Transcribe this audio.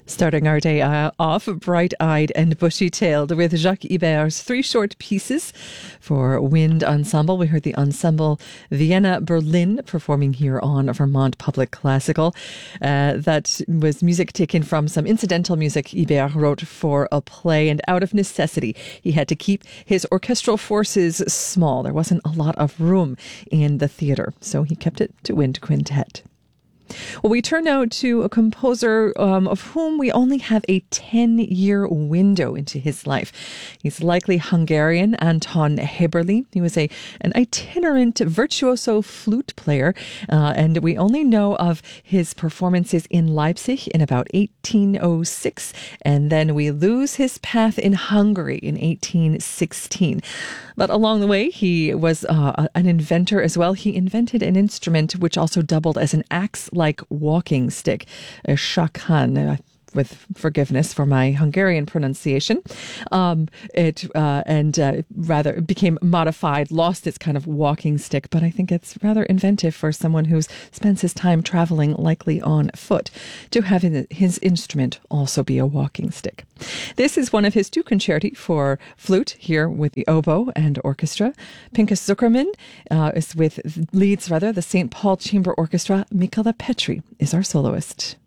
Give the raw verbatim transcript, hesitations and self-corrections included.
Starting our day uh, off bright-eyed and bushy-tailed with Jacques Ibert's three short pieces for wind ensemble. We heard the ensemble Vienna Berlin performing here on Vermont Public Classical. Uh, that was music taken from some incidental music Ibert wrote for a play, and out of necessity, he had to keep his orchestral forces small. There wasn't a lot of room in the theater, so he kept it to wind quintet. Well, we turn now to a composer um, of whom we only have a ten-year window into his life. He's likely Hungarian, Anton Heberli. He was a an itinerant virtuoso flute player, uh, and we only know of his performances in Leipzig in about eighteen oh six, and then we lose his path in Hungary in eighteen sixteen. But along the way, he was uh, an inventor as well. He invented an instrument which also doubled as an axe-like walking stick, a shakan, with forgiveness for my Hungarian pronunciation. Um, it uh, and uh, rather became modified, lost its kind of walking stick, but I think it's rather inventive for someone who spends his time traveling, likely on foot, to have his instrument also be a walking stick. This is one of his two concerti for flute, here with the oboe and orchestra. Pinchas Zuckerman uh, is with leads rather the Saint Paul Chamber Orchestra. Mikola Petri is our soloist.